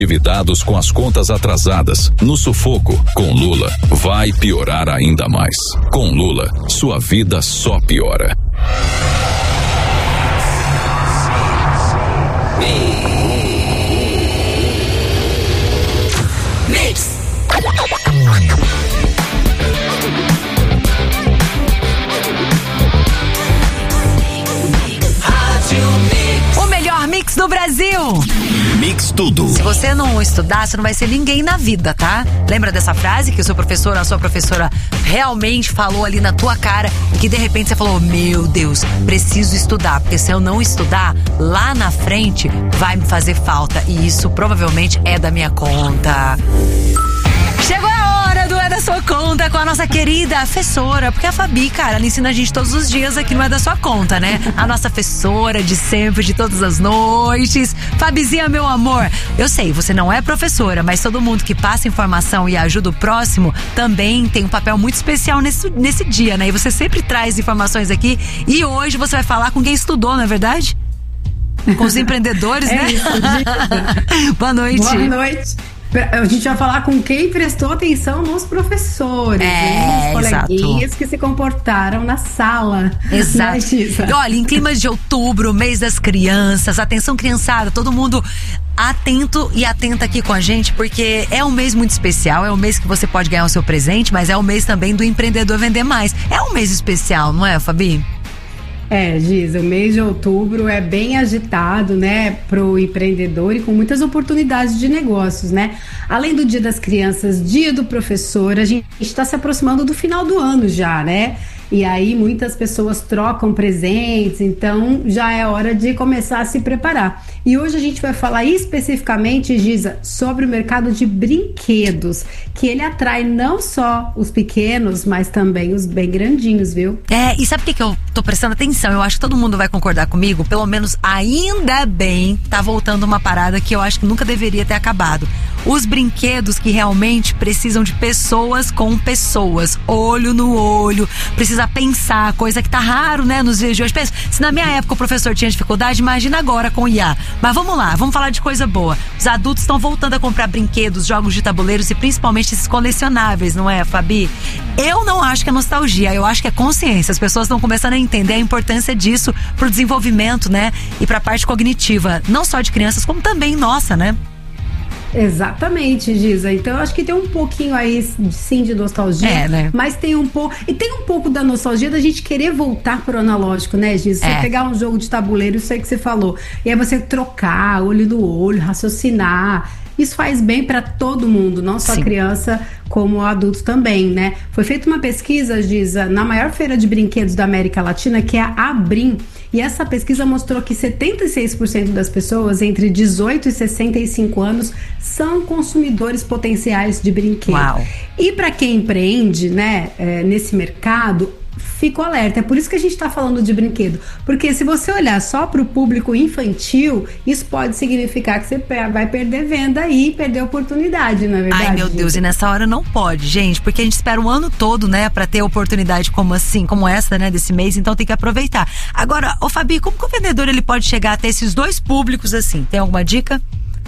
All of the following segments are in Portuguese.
Endividados com as contas atrasadas, no sufoco. Com Lula, vai piorar ainda mais. Com Lula, sua vida só piora. O melhor mix do Brasil. Mix tudo. Se você não estudar, você não vai ser ninguém na vida, tá? Lembra dessa frase que o seu professor, a sua professora realmente falou ali na tua cara e que de repente você falou: meu Deus, preciso estudar, porque se eu não estudar, lá na frente vai me fazer falta. E isso provavelmente é da minha conta. Chegou a hora do É da Sua Conta com a nossa querida assessora, porque a Fabi, cara, ela ensina a gente todos os dias aqui no É da Sua Conta, né? A nossa assessora de sempre, de todas as noites. Fabizinha, meu amor, eu sei, você não é professora, mas todo mundo que passa informação e ajuda o próximo também tem um papel muito especial nesse dia, né? E você sempre traz informações aqui e hoje você vai falar com quem estudou, não é verdade? Com os empreendedores, né? Isso, Boa noite. Boa noite. A gente vai falar com quem prestou atenção nos professores, nos coleguinhas que se comportaram na sala. Exato. Né, olha, em climas de outubro, mês das crianças, atenção criançada, todo mundo atento e atenta aqui com a gente, porque é um mês muito especial, é um mês que você pode ganhar o seu presente, mas é o mês também do empreendedor vender mais. É um mês especial, não é, Fabi? Giz, o mês de outubro é bem agitado, né, pro empreendedor e com muitas oportunidades de negócios, né? Além do Dia das Crianças, Dia do Professor, a gente está se aproximando do final do ano já, né? E aí muitas pessoas trocam presentes, então já é hora de começar a se preparar. E hoje a gente vai falar especificamente, Giza, sobre o mercado de brinquedos, que ele atrai não só os pequenos, mas também os bem grandinhos, viu? E sabe o que eu tô prestando atenção? Eu acho que todo mundo vai concordar comigo, pelo menos ainda bem, tá voltando uma parada que eu acho que nunca deveria ter acabado. Os brinquedos que realmente precisam de pessoas com pessoas, olho no olho, precisa pensar, coisa que tá raro, né, nos dias de hoje. Pensa, se na minha época o professor tinha dificuldade, imagina agora com o IA. Mas vamos lá, vamos falar de coisa boa. Os adultos estão voltando a comprar brinquedos, jogos de tabuleiros e principalmente esses colecionáveis, não é, Fabi? Eu não acho que é nostalgia, eu acho que é consciência. As pessoas estão começando a entender a importância disso pro desenvolvimento, né, e pra parte cognitiva, não só de crianças, como também nossa, né? Exatamente, Giza. Então eu acho que tem um pouquinho aí sim de nostalgia, né? Mas tem um pouco. E tem um pouco da nostalgia da gente querer voltar pro analógico, né, Giza? Você pegar um jogo de tabuleiro, isso aí que você falou. E aí você trocar, olho no olho, raciocinar. Isso faz bem para todo mundo, não só criança, como adultos também, né? Foi feita uma pesquisa, Giza, na maior feira de brinquedos da América Latina, que é a Abrim. E essa pesquisa mostrou que 76% das pessoas entre 18 e 65 anos são consumidores potenciais de brinquedo. Uau. E para quem empreende, né, nesse mercado, fica alerta. É por isso que a gente está falando de brinquedo. Porque se você olhar só para o público infantil, isso pode significar que você vai perder venda e perder oportunidade, não é verdade? Ai, meu Deus, e nessa hora não pode, gente, porque a gente espera o ano todo, né, para ter oportunidade como essa, né, desse mês, então tem que aproveitar. Agora, ô Fabi, como que o vendedor ele pode chegar até esses dois públicos assim? Tem alguma dica?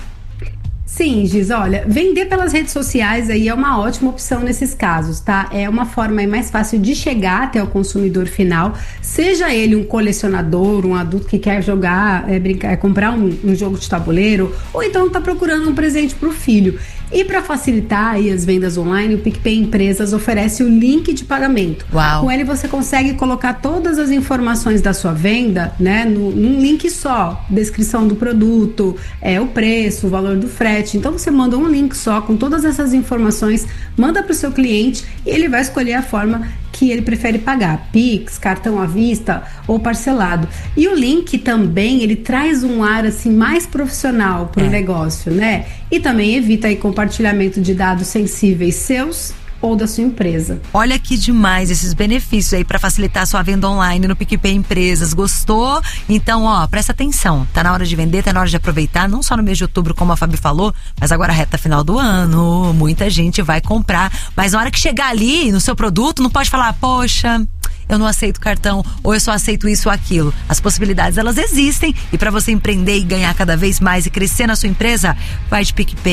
Sim, Giz, olha, vender pelas redes sociais aí é uma ótima opção nesses casos, tá? É uma forma aí mais fácil de chegar até o consumidor final, seja ele um colecionador, um adulto que quer jogar, comprar um jogo de tabuleiro, ou então tá procurando um presente pro filho. E para facilitar aí as vendas online, o PicPay Empresas oferece o link de pagamento. Uau. Com ele você consegue colocar todas as informações da sua venda, né, num link só. Descrição do produto, o preço, o valor do frete. Então você manda um link só com todas essas informações, manda para o seu cliente e ele vai escolher a forma que ele prefere pagar, Pix, cartão à vista ou parcelado. E o link também, ele traz um ar assim mais profissional para o negócio, né? E também evita aí compartilhamento de dados sensíveis seus ou da sua empresa. Olha que demais esses benefícios aí para facilitar a sua venda online no PicPay Empresas. Gostou? Então, presta atenção. Tá na hora de vender, tá na hora de aproveitar, não só no mês de outubro, como a Fabi falou, mas agora reta final do ano, muita gente vai comprar. Mas na hora que chegar ali no seu produto, não pode falar, poxa, eu não aceito cartão, ou eu só aceito isso ou aquilo. As possibilidades, elas existem, e para você empreender e ganhar cada vez mais e crescer na sua empresa, vai de PicPay.